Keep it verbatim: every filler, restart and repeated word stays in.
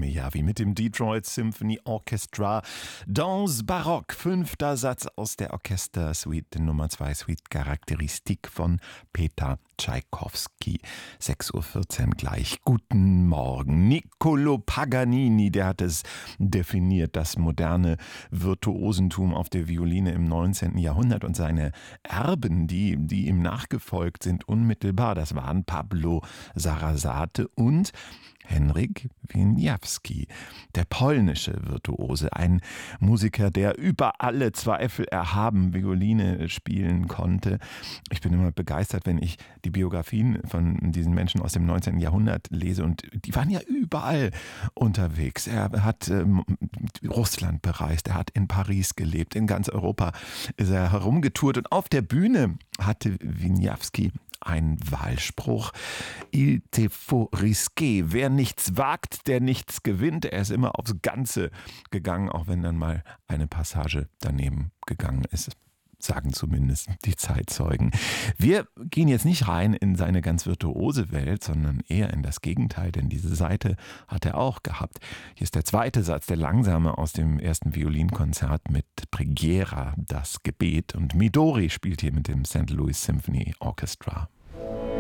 Mejavi mit dem Detroit Symphony Orchestra. Danse Baroque, fünfter Satz aus der Orchestersuite Nummer zwei, Suite Charakteristik von Peter Tschaikowski. sechs Uhr vierzehn gleich. Guten Morgen. Niccolò Paganini, der hat es definiert, das moderne Virtuosentum auf der Violine im neunzehnten Jahrhundert, und seine Erben, die, die ihm nachgefolgt sind, unmittelbar, das waren Pablo Sarasate und Henryk Wieniawski, der polnische Virtuose, ein Musiker, der über alle Zweifel erhaben Violine spielen konnte. Ich bin immer begeistert, wenn ich die Biografien von diesen Menschen aus dem neunzehnten Jahrhundert lese, und die waren ja überall unterwegs. Er hat ähm, Russland bereist, er hat in Paris gelebt, in ganz Europa ist er herumgetourt, und auf der Bühne hatte Wieniawski ein Wahlspruch: Il te faut risquer. Wer nichts wagt, der nichts gewinnt. Er ist immer aufs Ganze gegangen, auch wenn dann mal eine Passage daneben gegangen ist. Sagen zumindest die Zeitzeugen. Wir gehen jetzt nicht rein in seine ganz virtuose Welt, sondern eher in das Gegenteil, denn diese Seite hat er auch gehabt. Hier ist der zweite Satz, der langsame aus dem ersten Violinkonzert mit Preghiera, das Gebet. Und Midori spielt hier mit dem Saint Louis Symphony Orchestra.